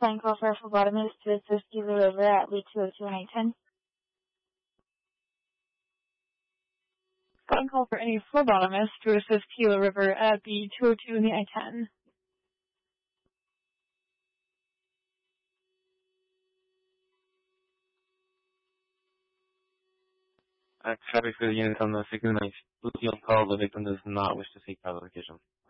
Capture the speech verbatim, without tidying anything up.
Phone call for a phlebotomist to assist you the river at B two oh two and eight ten. Phone call for any phlebotomist to assist Gila River at B two oh two and the I ten. Uh, traffic for the unit on the six nine. Lucy on call. The victim does not wish to seek clarification.